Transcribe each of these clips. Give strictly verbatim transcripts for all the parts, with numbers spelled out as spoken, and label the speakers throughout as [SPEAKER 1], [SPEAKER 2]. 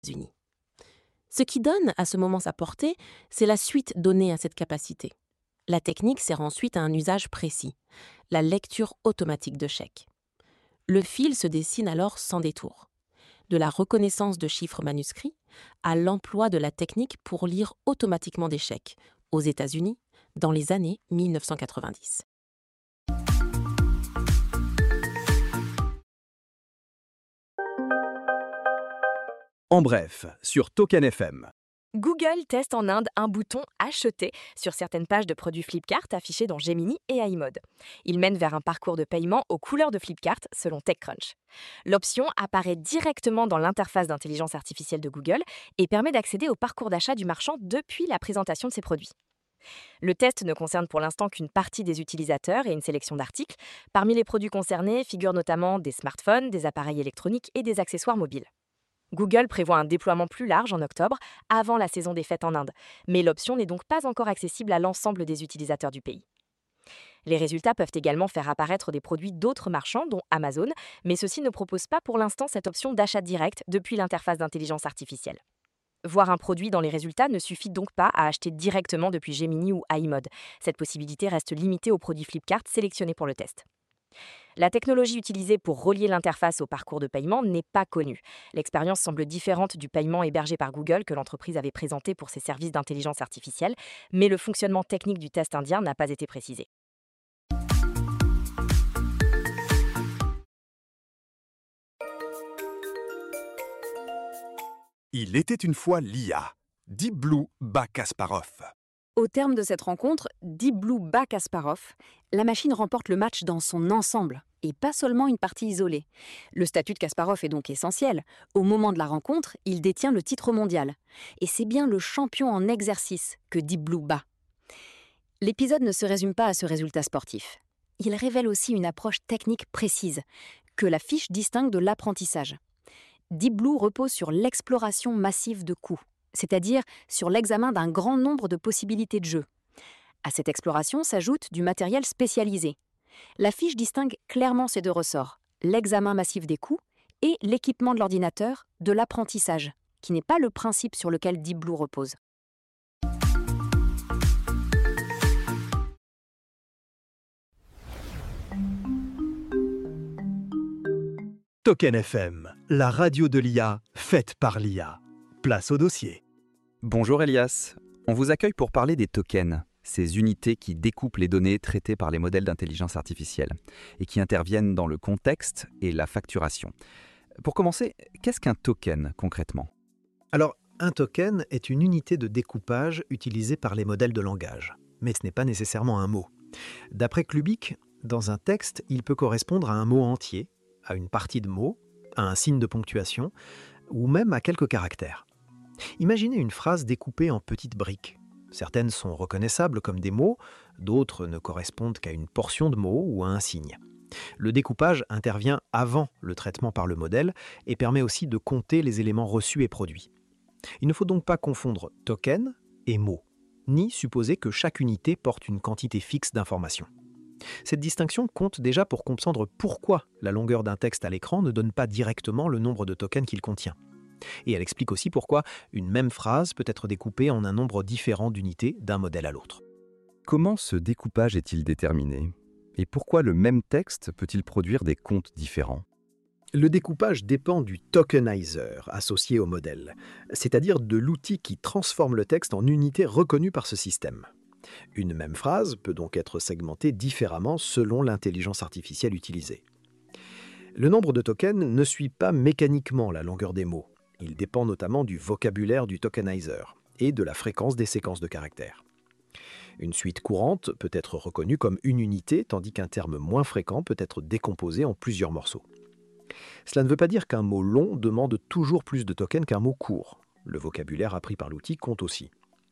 [SPEAKER 1] États-Unis. Ce qui donne à ce moment sa portée, c'est la suite donnée à cette capacité. La technique sert ensuite à un usage précis, la lecture automatique de chèques. Le fil se dessine alors sans détour, de la reconnaissance de chiffres manuscrits à l'emploi de la technique pour lire automatiquement des chèques, aux États-Unis, dans les années mille neuf cent quatre-vingt-dix.
[SPEAKER 2] En bref, sur Token F M.
[SPEAKER 3] Google teste en Inde un bouton Acheter sur certaines pages de produits Flipkart affichés dans Gemini et iMode. Il mène vers un parcours de paiement aux couleurs de Flipkart selon TechCrunch. L'option apparaît directement dans l'interface d'intelligence artificielle de Google et permet d'accéder au parcours d'achat du marchand depuis la présentation de ses produits. Le test ne concerne pour l'instant qu'une partie des utilisateurs et une sélection d'articles. Parmi les produits concernés figurent notamment des smartphones, des appareils électroniques et des accessoires mobiles. Google prévoit un déploiement plus large en octobre, avant la saison des fêtes en Inde, mais l'option n'est donc pas encore accessible à l'ensemble des utilisateurs du pays. Les résultats peuvent également faire apparaître des produits d'autres marchands, dont Amazon, mais ceux-ci ne proposent pas pour l'instant cette option d'achat direct depuis l'interface d'intelligence artificielle. Voir un produit dans les résultats ne suffit donc pas à acheter directement depuis Gemini ou iMode. Cette possibilité reste limitée aux produits Flipkart sélectionnés pour le test. La technologie utilisée pour relier l'interface au parcours de paiement n'est pas connue. L'expérience semble différente du paiement hébergé par Google que l'entreprise avait présenté pour ses services d'intelligence artificielle, mais le fonctionnement technique du test indien n'a pas été précisé.
[SPEAKER 2] Il était une fois l'I A. Deep Blue bat Kasparov.
[SPEAKER 4] Au terme de cette rencontre, Deep Blue bat Kasparov. La machine remporte le match dans son ensemble, et pas seulement une partie isolée. Le statut de Kasparov est donc essentiel. Au moment de la rencontre, il détient le titre mondial. Et c'est bien le champion en exercice que Deep Blue bat. L'épisode ne se résume pas à ce résultat sportif. Il révèle aussi une approche technique précise, que la fiche distingue de l'apprentissage. Deep Blue repose sur l'exploration massive de coups, c'est-à-dire sur l'examen d'un grand nombre de possibilités de jeu. À cette exploration s'ajoute du matériel spécialisé. La fiche distingue clairement ces deux ressorts, l'examen massif des coups et l'équipement de l'ordinateur de l'apprentissage, qui n'est pas le principe sur lequel Deep Blue repose.
[SPEAKER 2] Token F M, la radio de l'I A, faite par l'I A. Place au dossier.
[SPEAKER 5] Bonjour Elias, on vous accueille pour parler des tokens, ces unités qui découpent les données traitées par les modèles d'intelligence artificielle et qui interviennent dans le contexte et la facturation. Pour commencer, qu'est-ce qu'un token concrètement ?
[SPEAKER 6] Alors, un token est une unité de découpage utilisée par les modèles de langage, mais ce n'est pas nécessairement un mot. D'après Clubic, dans un texte, il peut correspondre à un mot entier, à une partie de mot, à un signe de ponctuation, ou même à quelques caractères. Imaginez une phrase découpée en petites briques. Certaines sont reconnaissables comme des mots, d'autres ne correspondent qu'à une portion de mots ou à un signe. Le découpage intervient avant le traitement par le modèle et permet aussi de compter les éléments reçus et produits. Il ne faut donc pas confondre token et mot, ni supposer que chaque unité porte une quantité fixe d'informations. Cette distinction compte déjà pour comprendre pourquoi la longueur d'un texte à l'écran ne donne pas directement le nombre de tokens qu'il contient. Et elle explique aussi pourquoi une même phrase peut être découpée en un nombre différent d'unités d'un modèle à l'autre.
[SPEAKER 5] Comment ce découpage est-il déterminé ? Et pourquoi le même texte peut-il produire des comptes différents ?
[SPEAKER 6] Le découpage dépend du tokenizer associé au modèle, c'est-à-dire de l'outil qui transforme le texte en unités reconnues par ce système. Une même phrase peut donc être segmentée différemment selon l'intelligence artificielle utilisée. Le nombre de tokens ne suit pas mécaniquement la longueur des mots. Il dépend notamment du vocabulaire du tokenizer et de la fréquence des séquences de caractères. Une suite courante peut être reconnue comme une unité, tandis qu'un terme moins fréquent peut être décomposé en plusieurs morceaux. Cela ne veut pas dire qu'un mot long demande toujours plus de tokens qu'un mot court. Le vocabulaire appris par l'outil compte aussi.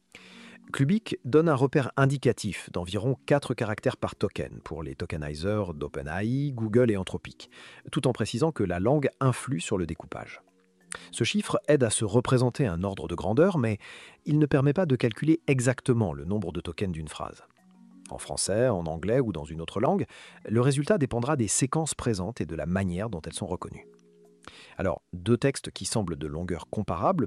[SPEAKER 6] Clubic donne un repère indicatif d'environ quatre caractères par token pour les tokenizers d'OpenAI, Google et Anthropic, tout en précisant que la langue influe sur le découpage. Ce chiffre aide à se représenter un ordre de grandeur, mais il ne permet pas de calculer exactement le nombre de tokens d'une phrase. En français, en anglais ou dans une autre langue, le résultat dépendra des séquences présentes et de la manière dont elles sont reconnues. Alors, deux textes qui semblent de longueur comparable